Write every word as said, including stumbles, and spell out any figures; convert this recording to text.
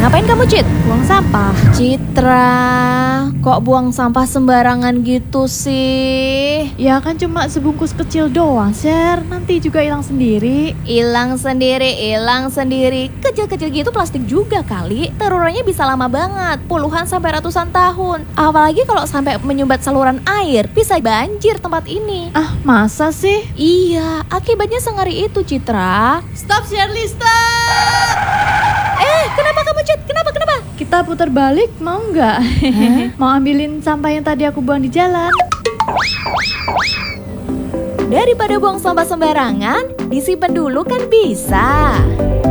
Ngapain kamu, Cit? Buang sampah. Citra, kok buang sampah sembarangan gitu sih? Ya kan cuma sebungkus kecil doang, Sher. Nanti juga hilang sendiri. Hilang sendiri, hilang sendiri. Kecil-kecil gitu plastik juga kali. Terurannya bisa lama banget, puluhan sampai ratusan tahun. Apalagi kalau sampai menyumbat saluran air, bisa banjir tempat ini. Ah, masa sih? Iya, akibatnya sengeri itu, Citra. Stop, Shirley, stop! Eh, kenapa kamu, Cit? Kenapa, kenapa? Kita putar balik, mau nggak? Mau ambilin sampah yang tadi aku buang di jalan. Daripada buang sampah sembarangan, disimpan dulu kan bisa.